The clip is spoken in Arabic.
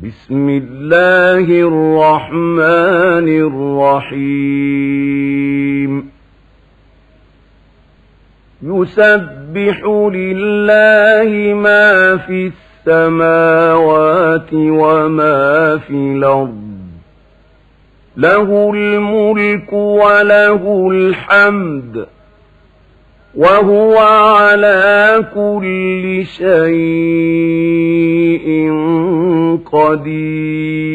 بسم الله الرحمن الرحيم يسبح لله ما في السماوات وما في الأرض له الملك وله الحمد وهو على كل شيء قدير